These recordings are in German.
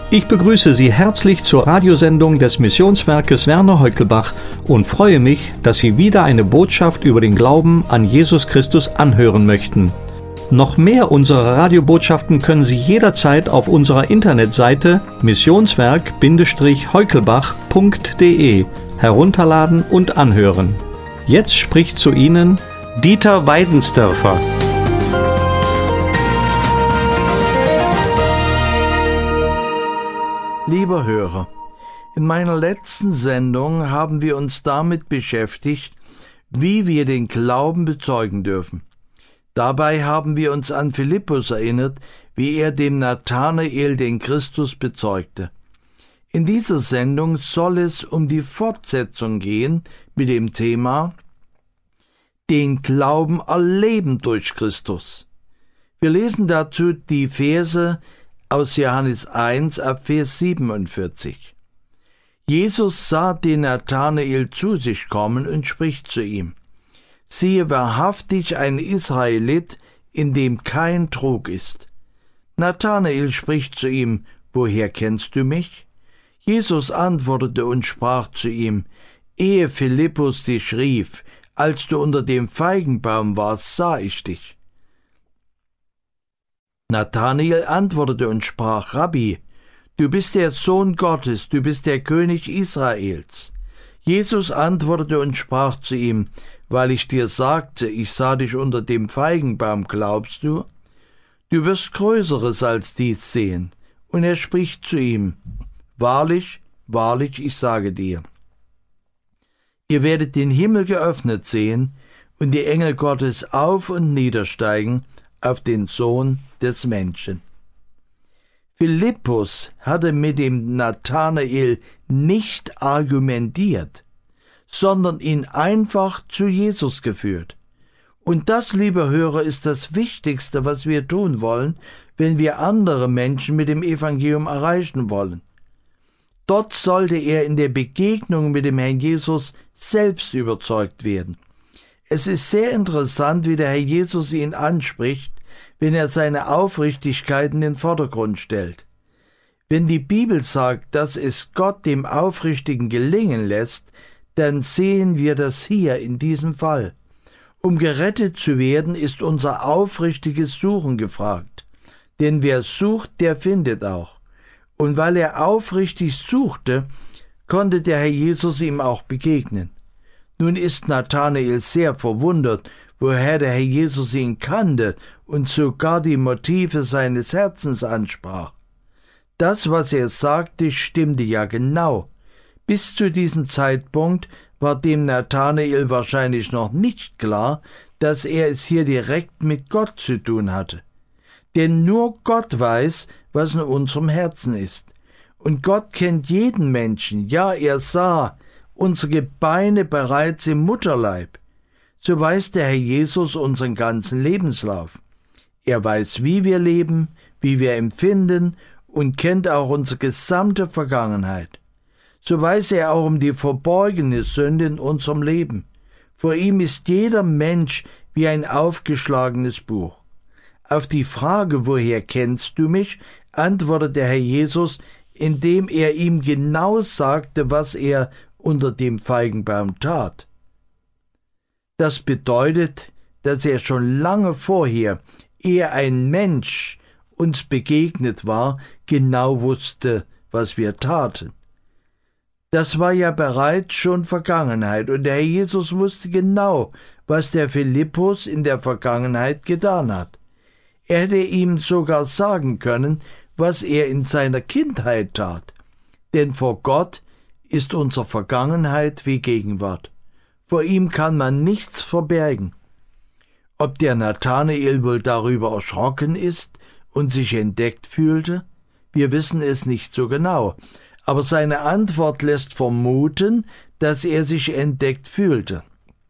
Ich begrüße Sie herzlich zur Radiosendung des Missionswerkes Werner Heukelbach und freue mich, dass Sie wieder eine Botschaft über den Glauben an Jesus Christus anhören möchten. Noch mehr unserer Radiobotschaften können Sie jederzeit auf unserer Internetseite missionswerk-heukelbach.de herunterladen und anhören. Jetzt spricht zu Ihnen Dieter Weidensdörfer. Lieber Hörer, in meiner letzten Sendung haben wir uns damit beschäftigt, wie wir den Glauben bezeugen dürfen. Dabei haben wir uns an Philippus erinnert, wie er dem Nathanael den Christus bezeugte. In dieser Sendung soll es um die Fortsetzung gehen mit dem Thema den Glauben erleben durch Christus. Wir lesen dazu die Verse aus Johannes 1 ab Vers 47. Jesus sah den Nathanael zu sich kommen und spricht zu ihm: Siehe wahrhaftig ein Israelit, in dem kein Trug ist. Nathanael spricht zu ihm: Woher kennst du mich? Jesus antwortete und sprach zu ihm: Ehe Philippus dich rief, als du unter dem Feigenbaum warst, sah ich dich. Nathanael antwortete und sprach: Rabbi, du bist der Sohn Gottes, du bist der König Israels. Jesus antwortete und sprach zu ihm: Weil ich dir sagte, ich sah dich unter dem Feigenbaum, glaubst du? Du wirst Größeres als dies sehen. Und er spricht zu ihm: Wahrlich, wahrlich, ich sage dir, ihr werdet den Himmel geöffnet sehen und die Engel Gottes auf und niedersteigen auf den Sohn des Menschen. Philippus hatte mit dem Nathanael nicht argumentiert, sondern ihn einfach zu Jesus geführt. Und das, liebe Hörer, ist das Wichtigste, was wir tun wollen, wenn wir andere Menschen mit dem Evangelium erreichen wollen. Dort sollte er in der Begegnung mit dem Herrn Jesus selbst überzeugt werden. Es ist sehr interessant, wie der Herr Jesus ihn anspricht, wenn er seine Aufrichtigkeit in den Vordergrund stellt. Wenn die Bibel sagt, dass es Gott dem Aufrichtigen gelingen lässt, dann sehen wir das hier in diesem Fall. Um gerettet zu werden, ist unser aufrichtiges Suchen gefragt. Denn wer sucht, der findet auch. Und weil er aufrichtig suchte, konnte der Herr Jesus ihm auch begegnen. Nun ist Nathanael sehr verwundert, woher der Herr Jesus ihn kannte und sogar die Motive seines Herzens ansprach. Das, was er sagte, stimmte ja genau. Bis zu diesem Zeitpunkt war dem Nathanael wahrscheinlich noch nicht klar, dass er es hier direkt mit Gott zu tun hatte. Denn nur Gott weiß, was in unserem Herzen ist. Und Gott kennt jeden Menschen, ja, er sah unsere Gebeine bereits im Mutterleib. So weiß der Herr Jesus unseren ganzen Lebenslauf. Er weiß, wie wir leben, wie wir empfinden und kennt auch unsere gesamte Vergangenheit. So weiß er auch um die verborgene Sünde in unserem Leben. Vor ihm ist jeder Mensch wie ein aufgeschlagenes Buch. Auf die Frage, woher kennst du mich, antwortet der Herr Jesus, indem er ihm genau sagte, was er unter dem Feigenbaum tat. Das bedeutet, dass er schon lange vorher, ehe ein Mensch uns begegnet war, genau wusste, was wir taten. Das war ja bereits schon Vergangenheit, und der Herr Jesus wusste genau, was der Philippus in der Vergangenheit getan hat. Er hätte ihm sogar sagen können, was er in seiner Kindheit tat. Denn vor Gott ist unsere Vergangenheit wie Gegenwart. Vor ihm kann man nichts verbergen. Ob der Nathanael wohl darüber erschrocken ist und sich entdeckt fühlte? Wir wissen es nicht so genau, aber seine Antwort lässt vermuten, dass er sich entdeckt fühlte.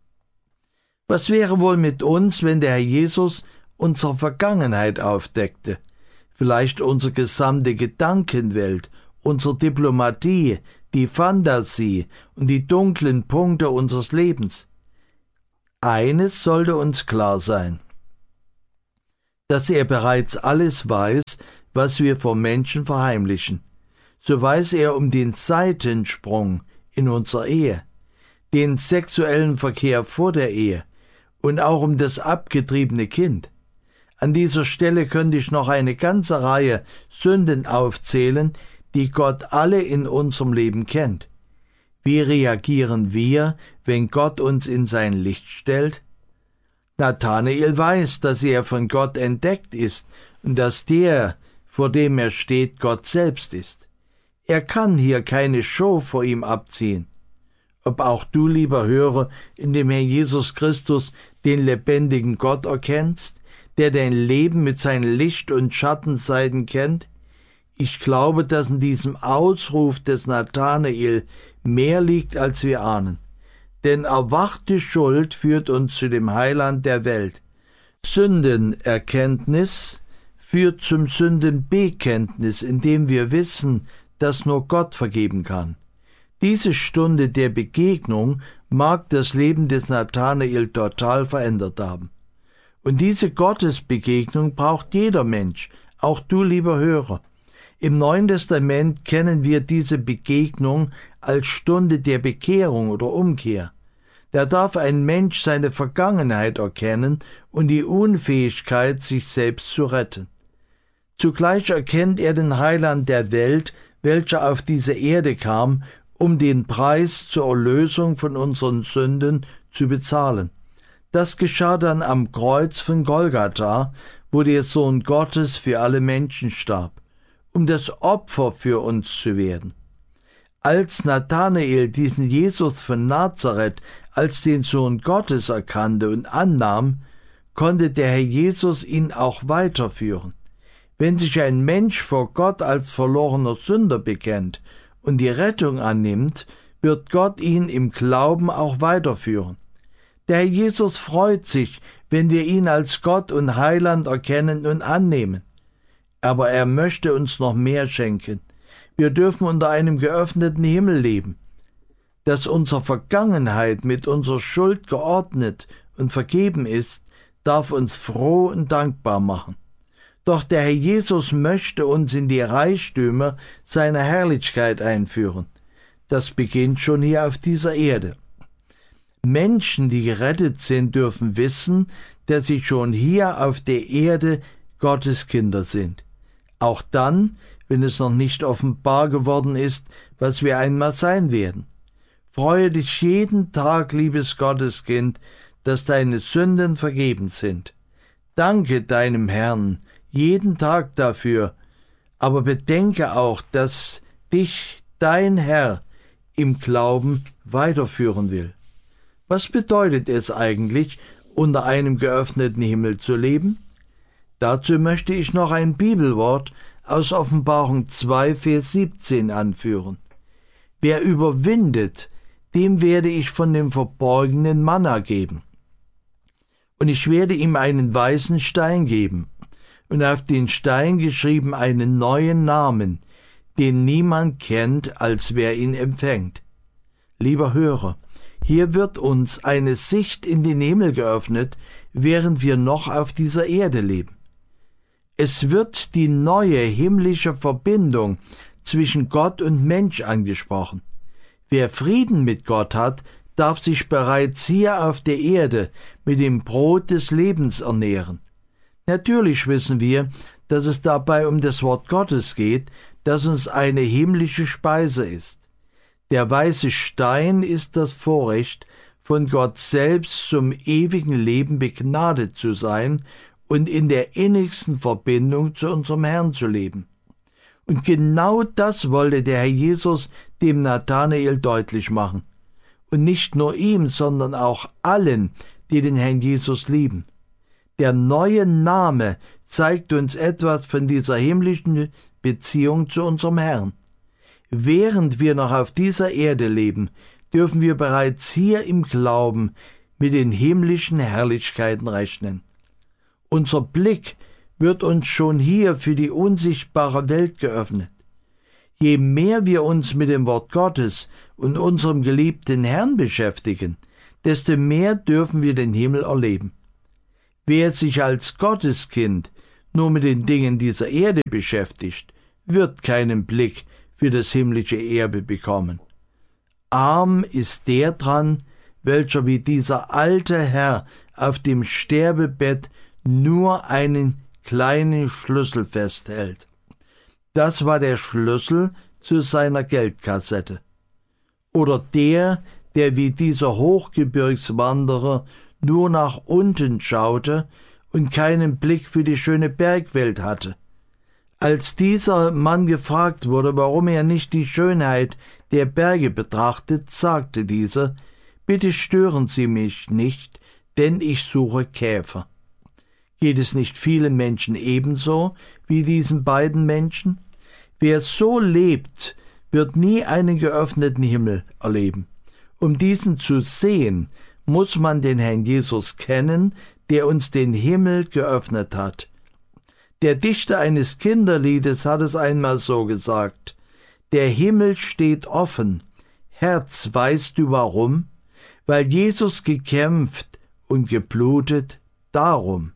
Was wäre wohl mit uns, wenn der Herr Jesus unsere Vergangenheit aufdeckte? Vielleicht unsere gesamte Gedankenwelt, unsere Diplomatie, die Fantasie und die dunklen Punkte unseres Lebens. Eines sollte uns klar sein: dass er bereits alles weiß, was wir vor Menschen verheimlichen. so weiß er um den Seitensprung in unserer Ehe, den sexuellen Verkehr vor der Ehe und auch um das abgetriebene Kind. An dieser Stelle könnte ich noch eine ganze Reihe Sünden aufzählen, die Gott alle in unserem Leben kennt. Wie reagieren wir, wenn Gott uns in sein Licht stellt? Nathanael weiß, dass er von Gott entdeckt ist und dass der, vor dem er steht, Gott selbst ist. Er kann hier keine Show vor ihm abziehen. Ob auch du, lieber Hörer, in dem Herrn Jesus Christus den lebendigen Gott erkennst, der dein Leben mit seinen Licht- und Schattenseiten kennt? Ich glaube, dass in diesem Ausruf des Nathanael mehr liegt, als wir ahnen. Denn erwachte Schuld führt uns zu dem Heiland der Welt. Sündenerkenntnis führt zum Sündenbekenntnis, indem wir wissen, dass nur Gott vergeben kann. Diese Stunde der Begegnung mag das Leben des Nathanael total verändert haben. Und diese Gottesbegegnung braucht jeder Mensch, auch du, lieber Hörer. Im Neuen Testament kennen wir diese Begegnung als Stunde der Bekehrung oder Umkehr. Da darf ein Mensch seine Vergangenheit erkennen und die Unfähigkeit, sich selbst zu retten. Zugleich erkennt er den Heiland der Welt, welcher auf diese Erde kam, um den Preis zur Erlösung von unseren Sünden zu bezahlen. Das geschah dann am Kreuz von Golgatha, wo der Sohn Gottes für alle Menschen starb, um das Opfer für uns zu werden. Als Nathanael diesen Jesus von Nazareth als den Sohn Gottes erkannte und annahm, konnte der Herr Jesus ihn auch weiterführen. Wenn sich ein Mensch vor Gott als verlorener Sünder bekennt und die Rettung annimmt, wird Gott ihn im Glauben auch weiterführen. Der Herr Jesus freut sich, wenn wir ihn als Gott und Heiland erkennen und annehmen. Aber er möchte uns noch mehr schenken. Wir dürfen unter einem geöffneten Himmel leben. Dass unsere Vergangenheit mit unserer Schuld geordnet und vergeben ist, darf uns froh und dankbar machen. Doch der Herr Jesus möchte uns in die Reichtümer seiner Herrlichkeit einführen. Das beginnt schon hier auf dieser Erde. Menschen, die gerettet sind, dürfen wissen, dass sie schon hier auf der Erde Gottes Kinder sind. Auch dann, wenn es noch nicht offenbar geworden ist, was wir einmal sein werden. Freue dich jeden Tag, liebes Gotteskind, dass deine Sünden vergeben sind. Danke deinem Herrn jeden Tag dafür, aber bedenke auch, dass dich dein Herr im Glauben weiterführen will. Was bedeutet es eigentlich, unter einem geöffneten Himmel zu leben? Dazu möchte ich noch ein Bibelwort aus Offenbarung 2, Vers 17 anführen. Wer überwindet, dem werde ich von dem verborgenen Manna geben. Und ich werde ihm einen weißen Stein geben und auf den Stein geschrieben einen neuen Namen, den niemand kennt, als wer ihn empfängt. Lieber Hörer, hier wird uns eine Sicht in den Himmel geöffnet, während wir noch auf dieser Erde leben. Es wird die neue himmlische Verbindung zwischen Gott und Mensch angesprochen. Wer Frieden mit Gott hat, darf sich bereits hier auf der Erde mit dem Brot des Lebens ernähren. Natürlich wissen wir, dass es dabei um das Wort Gottes geht, das uns eine himmlische Speise ist. Der weiße Stein ist das Vorrecht, von Gott selbst zum ewigen Leben begnadet zu sein und in der innigsten Verbindung zu unserem Herrn zu leben. Und genau das wollte der Herr Jesus dem Nathanael deutlich machen. Und nicht nur ihm, sondern auch allen, die den Herrn Jesus lieben. Der neue Name zeigt uns etwas von dieser himmlischen Beziehung zu unserem Herrn. Während wir noch auf dieser Erde leben, dürfen wir bereits hier im Glauben mit den himmlischen Herrlichkeiten rechnen. Unser Blick wird uns schon hier für die unsichtbare Welt geöffnet. Je mehr wir uns mit dem Wort Gottes und unserem geliebten Herrn beschäftigen, desto mehr dürfen wir den Himmel erleben. Wer sich als Gotteskind nur mit den Dingen dieser Erde beschäftigt, wird keinen Blick für das himmlische Erbe bekommen. Arm ist der dran, welcher wie dieser alte Herr auf dem Sterbebett nur einen kleinen Schlüssel festhält. Das war der Schlüssel zu seiner Geldkassette. Oder der wie dieser Hochgebirgswanderer nur nach unten schaute und keinen Blick für die schöne Bergwelt hatte. Als dieser Mann gefragt wurde, warum er nicht die Schönheit der Berge betrachtet, sagte dieser: »Bitte stören Sie mich nicht, denn ich suche Käfer.« Geht es nicht vielen Menschen ebenso wie diesen beiden Menschen? Wer so lebt, wird nie einen geöffneten Himmel erleben. Um diesen zu sehen, muss man den Herrn Jesus kennen, der uns den Himmel geöffnet hat. Der Dichter eines Kinderliedes hat es einmal so gesagt: Der Himmel steht offen. Herz, weißt du warum? Weil Jesus gekämpft und geblutet darum.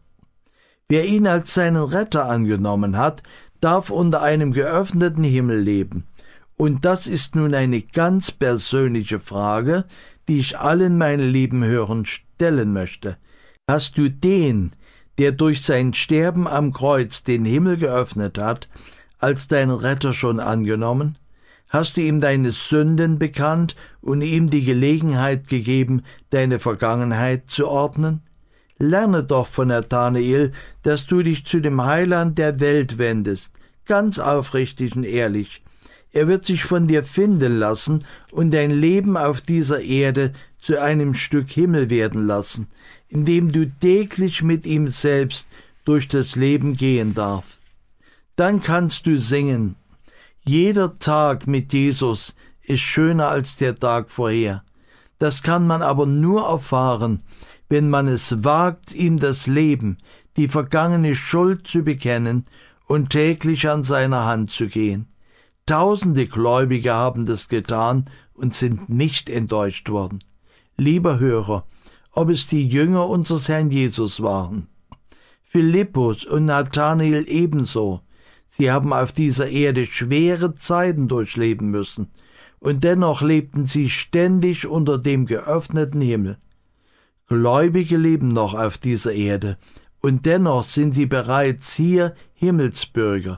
Wer ihn als seinen Retter angenommen hat, darf unter einem geöffneten Himmel leben. Und das ist nun eine ganz persönliche Frage, die ich allen meinen lieben Hörern stellen möchte. Hast du den, der durch sein Sterben am Kreuz den Himmel geöffnet hat, als deinen Retter schon angenommen? Hast du ihm deine Sünden bekannt und ihm die Gelegenheit gegeben, deine Vergangenheit zu ordnen? Lerne doch von Nathanael, dass du dich zu dem Heiland der Welt wendest, ganz aufrichtig und ehrlich. Er wird sich von dir finden lassen und dein Leben auf dieser Erde zu einem Stück Himmel werden lassen, indem du täglich mit ihm selbst durch das Leben gehen darfst. Dann kannst du singen: Jeder Tag mit Jesus ist schöner als der Tag vorher. Das kann man aber nur erfahren, wenn man es wagt, ihm das Leben, die vergangene Schuld zu bekennen und täglich an seiner Hand zu gehen. Tausende Gläubige haben das getan und sind nicht enttäuscht worden. Lieber Hörer, ob es die Jünger unseres Herrn Jesus waren, Philippus und Nathanael ebenso, sie haben auf dieser Erde schwere Zeiten durchleben müssen, und dennoch lebten sie ständig unter dem geöffneten Himmel. Gläubige leben noch auf dieser Erde, und dennoch sind sie bereits hier Himmelsbürger.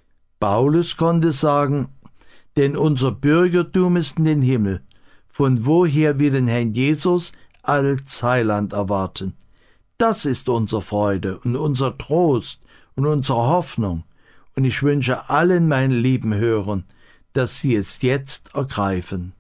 Paulus konnte sagen: Denn unser Bürgertum ist in den Himmel, von woher wir den Herrn Jesus als Heiland erwarten. Das ist unsere Freude und unser Trost und unsere Hoffnung, und ich wünsche allen meinen lieben Hörern, dass sie es jetzt ergreifen.